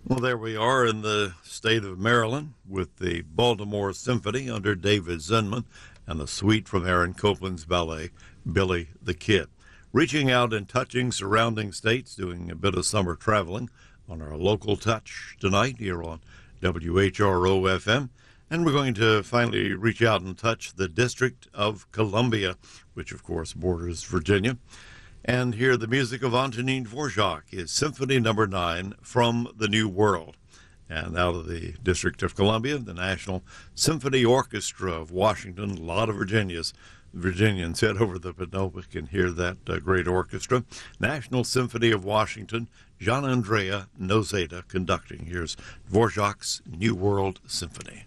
Well, there we are in the state of Maryland with the Baltimore Symphony under David Zinman and the suite from Aaron Copland's ballet, Billy the Kid. Reaching out and touching surrounding states, doing a bit of summer traveling on our local touch tonight here on WHRO FM. And we're going to finally reach out and touch the District of Columbia, which of course borders Virginia, and hear the music of Antonin Dvorak, his Symphony No. 9 from the New World. And out of the District of Columbia, the National Symphony Orchestra of Washington. A lot of Virginians head over the Potomac and hear that great orchestra. National Symphony of Washington, Gian Andrea Nozeta conducting. Here's Dvorak's New World Symphony.